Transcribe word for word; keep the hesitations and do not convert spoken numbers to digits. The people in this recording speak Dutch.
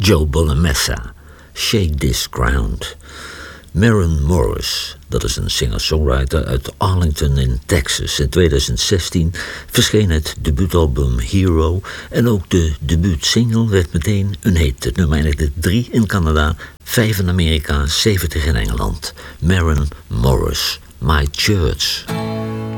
Joe Bonamassa, Shake This Ground. Maren Morris, dat is een singer-songwriter uit Arlington in Texas. In tweeduizend zestien verscheen het debuutalbum Hero en ook de debuutsingle werd meteen een hit. Het nummer eindigde drie in Canada, vijf in Amerika, zeventig in Engeland. Maren Morris, My Church.